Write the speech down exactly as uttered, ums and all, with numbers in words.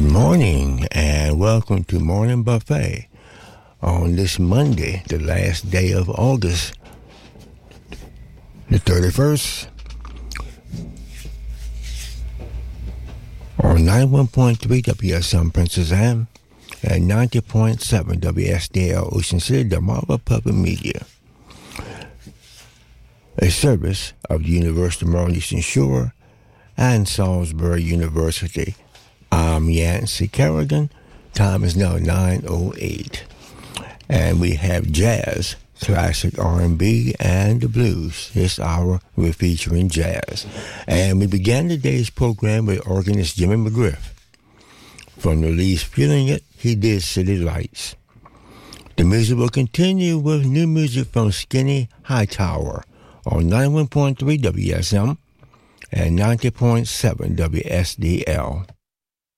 morning and welcome to Morning Buffet on this Monday, the last day of August, the thirty-first, on ninety-one point three W S M Princess Anne and ninety point seven W S D L Ocean City, the Marvel Public Media, a service of the University of Maryland Eastern Shore and Salisbury University. I'm Yancey Kerrigan. Time is now nine oh eight. And we have jazz, classic R and B, and the blues. This hour we're featuring jazz. And we began today's program with organist Jimmy McGriff. From the release Feeling It, he did City Lights. The music will continue with new music from Skinny Hightower on ninety-one point three W S M and ninety point seven W S D L.